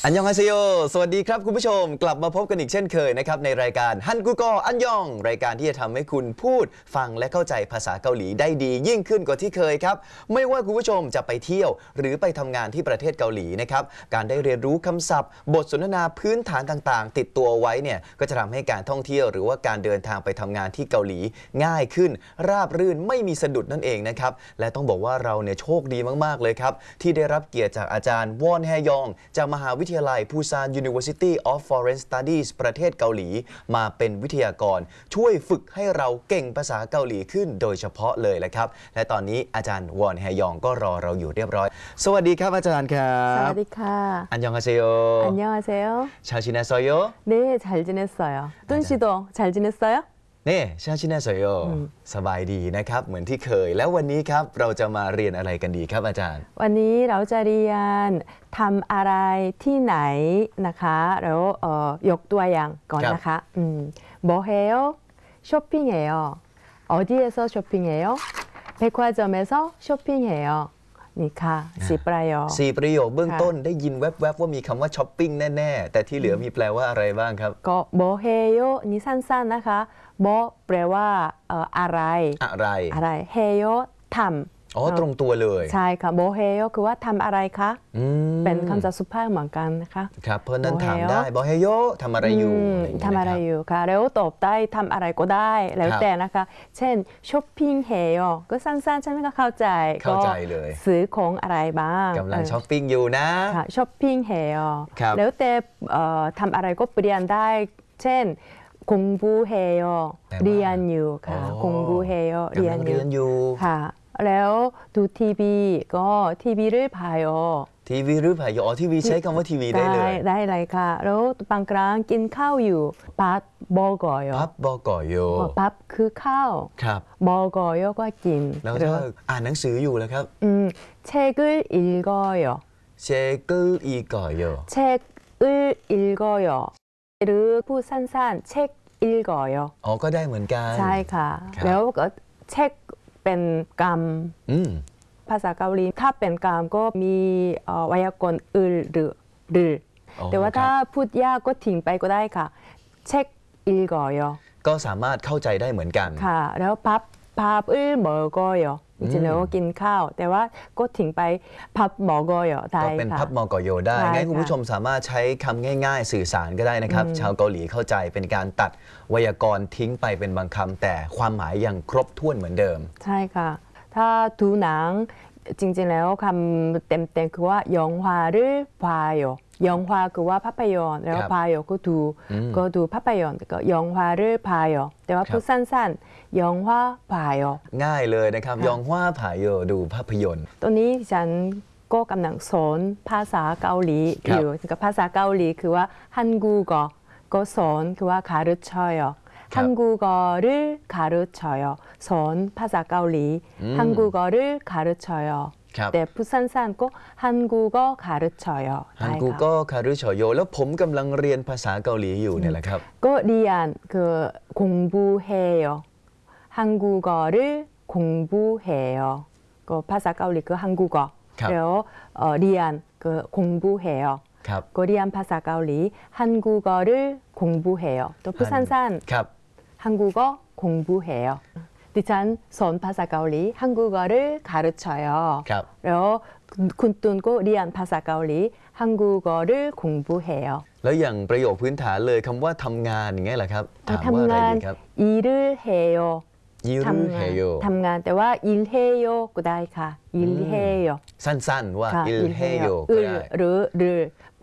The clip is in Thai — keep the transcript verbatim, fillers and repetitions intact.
อันยองฮาเซโยสวัสดีครับคุณผู้ชมกลับมาพบกันอีกเช่นเคยนะครับในรายการฮันกูกออันยองรายการที่จะทำให้คุณพูดฟังและเข้าใจภาษาเกาหลีได้ดียิ่งขึ้นกว่าที่เคยครับไม่ว่าคุณผู้ชมจะไปเที่ยวหรือไปทำงานที่ประเทศเกาหลีนะครับการได้เรียนรู้คำศัพท์บทสนทนาพื้นฐานต่างๆติดตัวไว้เนี่ยก็จะทำให้การท่องเที่ยวหรือว่าการเดินทางไปทำงานที่เกาหลีง่ายขึ้นราบรื่นไม่มีสะดุดนั่นเองนะครับและต้องบอกว่าเราเนี่ยโชคดีมากๆเลยครับที่ได้รับเกียรติจากอาจารย์วอนแฮยองจากมหาวิทยาลัยปูซาน University of Foreign Studies ประเทศเกาหลีมาเป็นวิทยากรช่วยฝึกให้เราเก่งภาษาเกาหลีขึ้นโดยเฉพาะเลยแหละครับและตอนนี้อาจารย์วอนแฮยองก็รอเราอยู่เรียบร้อยสวัสดีครับอาจารย์ครับสวัสดีค่ะอันยองฮาเซโยอันยองฮาเซโย 잘 지냈어요? 네, 잘 지냈어요. 뚠 씨도 잘 지냈어요? 네, 잘 지냈어요. สบายดีนะครับเหมือนที่เคยแล้ววันนี้ครับเราจะมาเรียนอะไรกันดีครับอาจารย์วันนี้เราจะเรียนทำอะไรที่ไหนนะคะแล้วเอ่อยกตัวอย่างก่อนนะคะอืม뭐해요? 쇼핑해요. 어디에서 쇼핑해요? 백화점에서 쇼핑해요. นี่ค่ะสี่ประโยคสี่ประโยคเบื้องต้นได้ยินแวบๆว่ามีคำว่าช้อปปิ้งแน่ๆแต่ที่เหลือมีแปลว่าอะไรบ้างครับก็뭐해요นี่สั้นๆนะคะบ่แปลว่าอะไรอะไรอะไร해요ทำอ๋อตรงตัวเลยใช่ค่ะ뭐해요คือว่าทำอะไรคะเป็นคำศัพท์สุภาพเหมือนกันนะคะครับเพราะนั้นถามได้뭐해요ทำอะไรอยู่ทำอะไรอยู่ค่ะแล้วตอบได้ทำอะไรก็ได้แล้วแต่นะคะเช่นช้อปปิ้ง해요ก็สั้นๆฉันก็เข้าใจเข้าใจเลยซื้อของอะไรบ้างกำลังช้อปปิ้งอยู่นะช้อปปิ้ง해요แล้วแต่ทำอะไรก็เปลี่ยนได้เช่น공부해요เรียนอยู่ค่ะ공부해요เรียนอยู่ค่ะแล้วดูทีวีก็ทีวีหรือพายทีวีหรือพายอ๋อทีวีใช้คำว่าทีวีได้เลยได้เลยค่ะแล้วบางครั้งกินข้าวอยู่พับบอกอยพับบอกอยพับคือข้าวครับบอกอยก็กินแล้วถ้าอ่านหนังสืออยู่แล้วครับอืม책을읽어요 책을읽어요 책을읽어요หรือพูดสั้นๆเช็คอิลกอยอ๋อก็ได้เหมือนกันใช่ค่ะแล้วก็เช็คเป็นกรรมภาษาเกาหลีถ้าเป็นกรรมก็มีไวยากรณ์อึลหรือหรือแต่ว่าถ้าพูดยากก็ทิ้งไปก็ได้ค่ะเช็คอิลกอยก็สามารถเข้าใจได้เหมือนกันค่ะแล้วพับพับอึลหมอกอยจริงๆแล้วกินข้าวแต่ว่าก็ทิ้งไปพับหมอกอยได้ก็เป็นพับหมอกอยได้งั้นคุณผู้ชมสามารถใช้คำง่ายๆสื่อสารก็ได้นะครับชาวเกาหลีเข้าใจเป็นการตัดไวยากรณ์ทิ้งไปเป็นบางคำแต่ความหมายยังครบถ้วนเหมือนเดิมใช่ค่ะถ้าดูหนังจริงๆแล้วคำเต็มๆคือว่า영화를봐요 영화คือว่าภาพยนตร์แล้ว봐요ก็ดูก็ดูภาพยนตร์ก็영화를봐요แต่ว่าพูดสั้นๆ영화 봐요 ง่ายเลยนะครับยองฮวาผายโยดูภาพยนตร์ตัวนี้ฉันก็กำลังสอนภาษาเกาหลีอยู่กับภาษาเกาหลีคือว่าฮันกูก็ก็สอนคือว่า가르쳐요 한국어를 가르쳐요. 선ภาษาเกาหลี 한국어를 가르쳐요.แต่พูดสั้นๆก็ 한국어 가르쳐요. 한국어 가르쳐요. แล้วผมกำลังเรียนภาษาเกาหลีอยู่เนี่ยแหละครับก็เรียนคือ 공부해요. 한국어를 공부해요. ก็ภาษาเกาหลีคือ 한국어. แล้วเรียนคือ 공부해요. ก็เรียนภาษาเกาหลี 한국어를 공부해요. ตัวพูดสั้นๆ한국어 공부해요. ดิฉันสอนภาษาเกาหลี 한국어를 가르쳐요. แล้วคุณตุนก็เรียนภาษาเกาหลี 한국어를 공부해요. แล้วอย่างประโยคพื้นฐานเลยคำว่าทำงานอย่างเงี้ยแหละครับถามว่าอะไรดีครับ 일을 해요. 일을 해요. ทำงานแต่ว่า 일해요 ก็ได้ค่ะ 일해요. สั้นๆว่า 일해요 ก็ได้หรือหรือ